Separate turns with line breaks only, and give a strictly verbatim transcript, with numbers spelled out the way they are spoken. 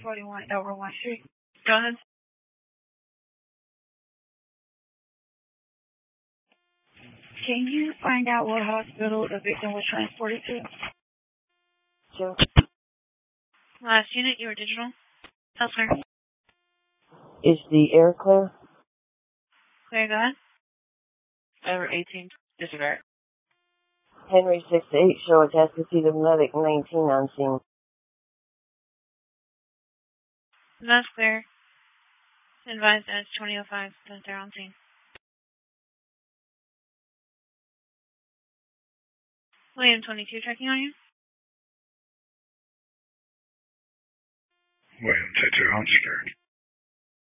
forty-one Elroy Street. Go ahead. Can you find out what hospital the victim was transported to?
Sure.
Last unit, you were digital. Elsewhere.
Is the air clear?
Clear, go ahead.
Over eighteen, disregard.
Henry six eight, show a test to see the medic nineteen on scene.
That's clear. Advised that it's twenty oh five, since they're on scene. William twenty-two checking on you.
William twenty-two, on security.